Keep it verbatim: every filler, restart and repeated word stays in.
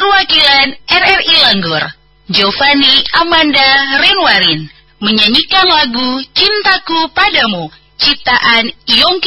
perwakilan R R I Langgur, Giovanni Amanda Renwarin, menyanyikan lagu Cintaku Padamu, ciptaan Yongki